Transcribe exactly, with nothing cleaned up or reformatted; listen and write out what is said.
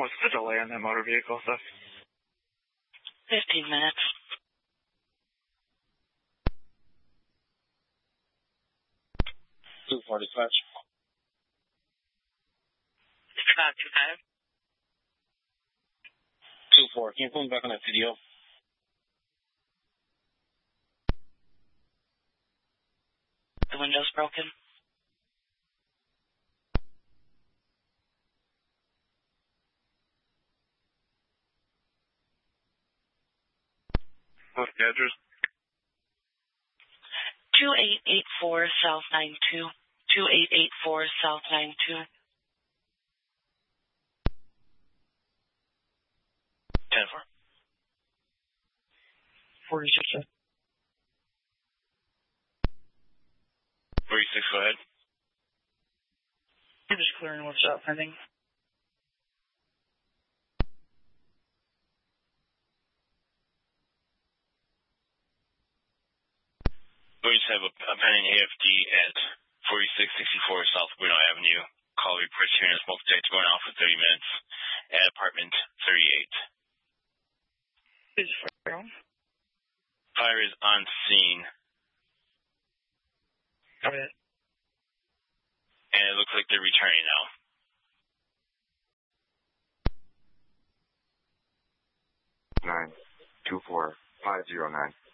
What's the delay on that motor vehicle stuff? Fifteen minutes. two four dispatch. It's about two five. two four. Can you pull me back on that video? The window's broken. What's the address? two eight eight four South nine two. two eight eight four South nine two. ten four. forty-six. forty-six, go ahead. I'm just clearing what's up, I think. We just have a, a pending A F D at forty-six sixty-four South Bueno Avenue. Call reports here in a smoke detector going off for thirty minutes at apartment thirty-eight. Is fire on? Fire is on scene. Okay. And it looks like they're returning now. Nine two four five zero nine.